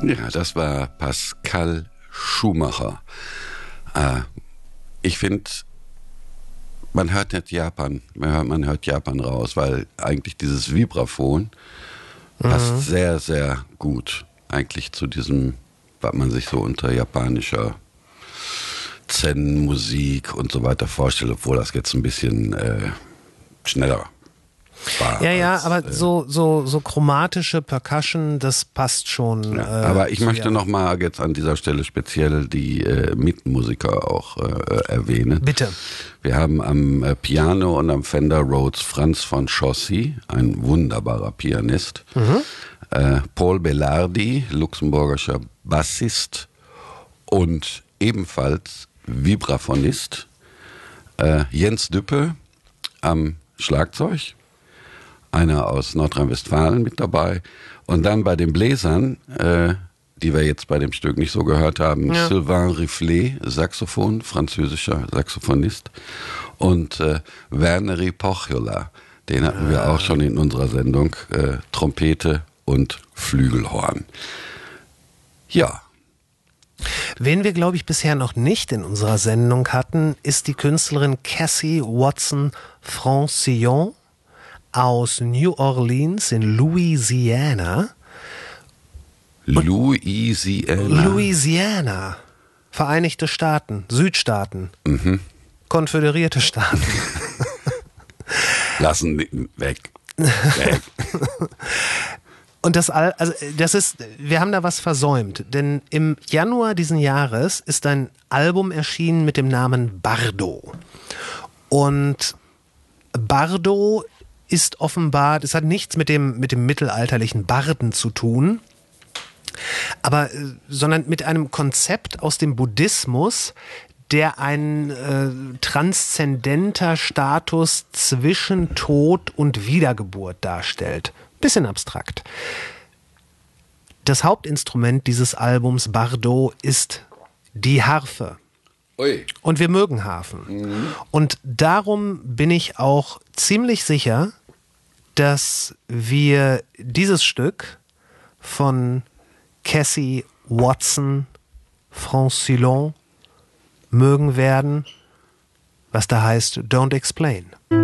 Ja, das war Pascal Schumacher. Ich finde, man hört nicht Japan, man hört Japan raus, weil eigentlich dieses Vibraphon passt sehr, sehr gut eigentlich zu diesem, was man sich so unter japanischer Zen-Musik und so weiter vorstellt, obwohl das jetzt ein bisschen schneller war. Ja, als, aber so chromatische Percussion, das passt schon. Ja, aber ich möchte Japan. noch mal jetzt an dieser Stelle speziell die Mitmusiker auch erwähnen. Bitte. Wir haben am Piano und am Fender Rhodes Franz von Chaussy, ein wunderbarer Pianist. Paul Belardi, luxemburgischer Bassist und ebenfalls Vibraphonist. Jens Düppe am Schlagzeug, einer aus Nordrhein-Westfalen mit dabei. Und dann bei den Bläsern, die wir jetzt bei dem Stück nicht so gehört haben, Sylvain Riflet, Saxophon, französischer Saxophonist. Und Verneri Pochjola, den hatten wir auch schon in unserer Sendung, Trompete und Flügelhorn. Ja. Wen wir, glaube ich, bisher noch nicht in unserer Sendung hatten, ist die Künstlerin Cassie Watson-Francillon aus New Orleans in Louisiana. Louisiana. Vereinigte Staaten, Südstaaten, konföderierte Staaten. Lassen weg. Und wir haben da was versäumt, denn im Januar diesen Jahres ist ein Album erschienen mit dem Namen Bardo. Und Bardo ist offenbar, das hat nichts mit dem mittelalterlichen Barden zu tun, sondern mit einem Konzept aus dem Buddhismus, der ein transzendenter Status zwischen Tod und Wiedergeburt darstellt. Bisschen abstrakt. Das Hauptinstrument dieses Albums Bardo ist die Harfe. Ui. Und wir mögen Harfen. Und darum bin ich auch ziemlich sicher, dass wir dieses Stück von Cassie Watson-Francillon mögen werden, was da heißt Don't Explain.